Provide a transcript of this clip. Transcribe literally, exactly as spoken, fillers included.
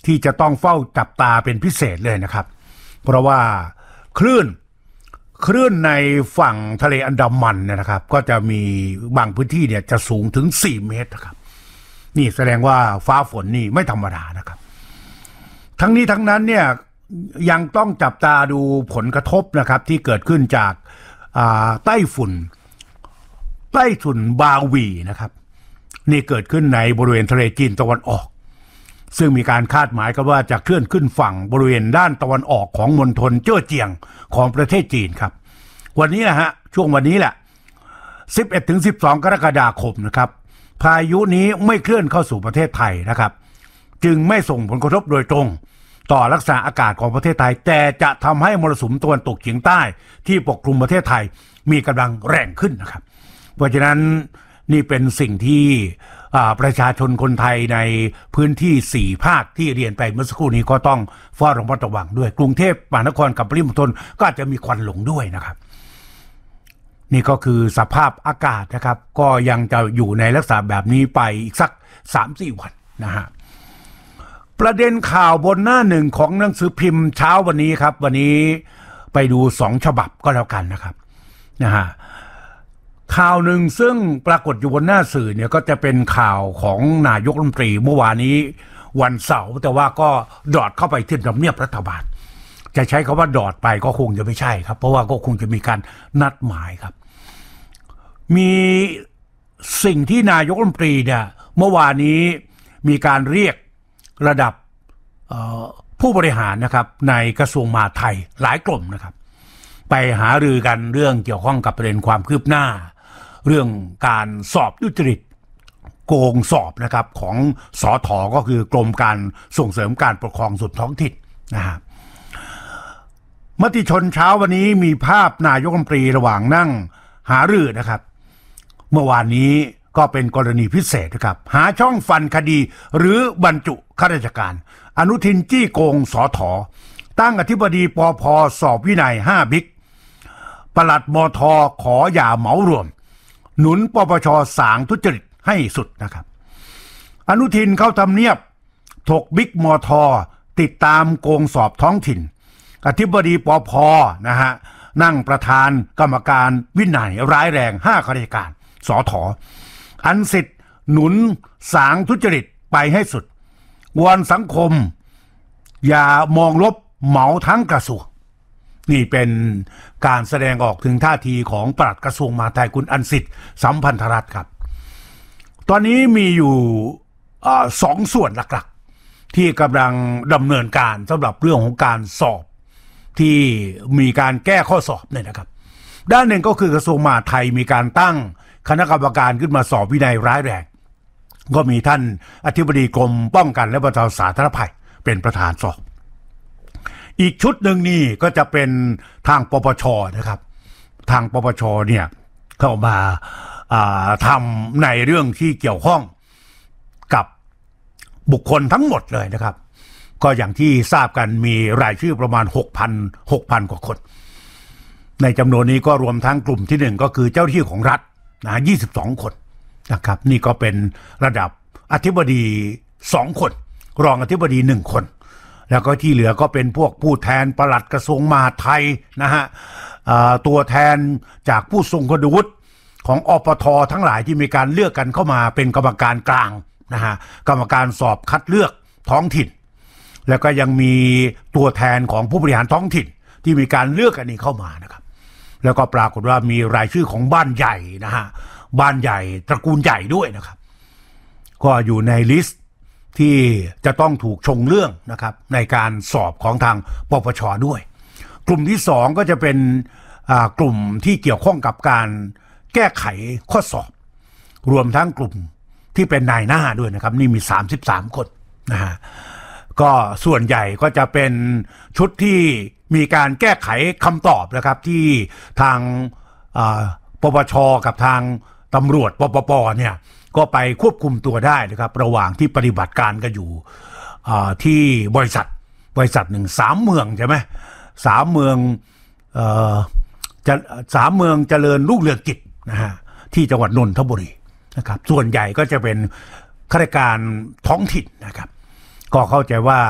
ที่จะต้องเฝ้าจับตาเป็นพิเศษเลยนะครับเพราะว่าคลื่นคลื่นในฝั่งทะเลอันดามันเนี่ยนะครับก็จะมีบางพื้นที่เนี่ยจะสูงถึงสี่เมตรนะครับนี่แสดงว่าฟ้าฝนนี่ไม่ธรรมดานะครับทั้งนี้ทั้งนั้นเนี่ยยังต้องจับตาดูผลกระทบนะครับที่เกิดขึ้นจากไต้ฝุ่นไต้ฝุ่นบาวีนะครับนี่เกิดขึ้นในบริเวณทะเลจีนตะวันออกซึ่งมีการคาดหมายกันว่าจะเคลื่อนขึ้นฝั่งบริเวณด้านตะวันออกของมณฑลเจ้อเจียงของประเทศจีนครับวันนี้นะฮะช่วงวันนี้แหละ สิบเอ็ดถึงสิบสอง กรกฎาคมนะครับพายุนี้ไม่เคลื่อนเข้าสู่ประเทศไทยนะครับจึงไม่ส่งผลกระทบโดยตรงต่อลักษณะอากาศของประเทศไทยแต่จะทำให้มรสุมตะวันตกเฉียงใต้ที่ปกคลุมประเทศไทยมีกำลังแรงขึ้นนะครับเพราะฉะนั้นนี่เป็นสิ่งที่ประชาชนคนไทยในพื้นที่สี่ภาคที่เรียนไปเมื่อสักครู่นี้ก็ต้องเฝ้าระมัดระวังด้วยกรุงเทพมหานครกับปริมณฑลก็อาจจะมีควันหลงด้วยนะครับนี่ก็คือสภาพอากาศนะครับก็ยังจะอยู่ในลักษณะแบบนี้ไปอีกสัก สามถึงสี่ วันนะฮะประเด็นข่าวบนหน้าหนึ่งของหนังสือพิมพ์เช้าวันนี้ครับวันนี้ไปดูสองฉบับก็แล้วกันนะครับนะฮะข่าวหนึ่งซึ่งปรากฏอยู่บนหน้าสื่อเนี่ยก็จะเป็นข่าวของนายกรัฐมนตรีเมื่อวานนี้วันเสาร์แต่ว่าก็ดอดเข้าไปที่ทำเนียบรัฐบาลจะใช้คำว่าดอดไปก็คงจะไม่ใช่ครับเพราะว่าก็คงจะมีการนัดหมายครับมีสิ่งที่นายกรัฐมนตรีเนี่ยเมื่อวานนี้มีการเรียกระดับผู้บริหารนะครับในกระทรวงมหาดไทยหลายกลุ่มนะครับไปหารือกันเรื่องเกี่ยวข้องกับประเด็นความคืบหน้าเรื่องการสอบทุจริตโกงสอบนะครับของสท.ก็คือกรมการส่งเสริมการปกครองส่วนท้องถิ่นนะฮะมติชนเช้าวันนี้มีภาพนายกรัฐมนตรีระหว่างนั่งหารือนะครับเมื่อวานนี้ก็เป็นกรณีพิเศษนะครับหาช่องฟันคดีหรือบรรจุข้าราชการอนุทินจี้โกงสท.ตั้งอธิบดีปภ.สอบวินัยห้าบิ๊กปลัดมท.ขออย่าเหมารวมหนุนปปช.สางทุจริตให้สุดนะครับอนุทินเข้าทำเนียบถกบิ๊กมท.ติดตามโกงสอบท้องถิ่นอธิบดีปภ.นะฮะนั่งประธานกรรมการวินัยร้ายแรงห้าข้าราชการสท.อันสิทธิ์หนุนสางทุจริตไปให้สุดวอนสังคมอย่ามองลบเหมาทั้งกระทรวงนี่เป็นการแสดงออกถึงท่าทีของปลัดกระทรวงมหาดไทยคุณอันสิทธิ์สัมพันธรัตน์ครับตอนนี้มีอยู่สองส่วนหลักๆที่กำลังดำเนินการสำหรับเรื่องของการสอบที่มีการแก้ข้อสอบเนี่ยนะครับด้านหนึ่งก็คือกระทรวงมหาดไทยมีการตั้งคณะกรรมการขึ้นมาสอบวินัยร้ายแรงก็มีท่านอธิบดีกรมป้องกันและบรรเทาสาธารณภัยเป็นประธานสอบอีกชุดหนึ่งนี่ก็จะเป็นทางปปช.นะครับทางปปช.เนี่ยเข้ามาทำในเรื่องที่เกี่ยวข้องกับบุคคลทั้งหมดเลยนะครับก็อย่างที่ทราบกันมีรายชื่อประมาณ หกพัน หกพัน กว่าคนในจำนวนนี้ก็รวมทั้งกลุ่มที่หนึ่งก็คือเจ้าหน้าที่ของรัฐนะยี่สิบสองคนนะครับนี่ก็เป็นระดับอธิบดีสองคนรองอธิบดีหนึ่งคนแล้วก็ที่เหลือก็เป็นพวกผู้แทนปลัดกระทรวงมหาดไทยนะฮะตัวแทนจากผู้ทรงคุณวุฒิของอปท.ทั้งหลายที่มีการเลือกกันเข้ามาเป็นกรรมการกลางนะฮะกรรมการสอบคัดเลือกท้องถิ่นแล้วก็ยังมีตัวแทนของผู้บริหารท้องถิ่นที่มีการเลือกกันนี้เข้ามานะครับแล้วก็ปรากฏว่ามีรายชื่อของบ้านใหญ่นะฮะบ้านใหญ่ตระกูลใหญ่ด้วยนะครับก็อยู่ในลิสต์ที่จะต้องถูกชงเรื่องนะครับในการสอบของทางปปช.ด้วยกลุ่มที่สองก็จะเป็นกลุ่มที่เกี่ยวข้องกับการแก้ไขข้อสอบรวมทั้งกลุ่มที่เป็นนายหน้าด้วยนะครับนี่มีสามสิบสามคนนะฮะก็ส่วนใหญ่ก็จะเป็นชุดที่มีการแก้ไขคำตอบนะครับที่ทางปปช.กับทางตำรวจปปป.เนี่ยก็ไปควบคุมตัวได้นะครับระหว่างที่ปฏิบัติการกันอยู่ที่บริษัทบริษัทหนึ่งสามเมืองใช่ไหมสามเมืองจะสามเมืองเจริญรุ่งเรืองกิจนะฮะที่จังหวัดนนทบุรีนะครับส่วนใหญ่ก็จะเป็นข้าราชการท้องถิ่นนะครับก็เข้าใจว่า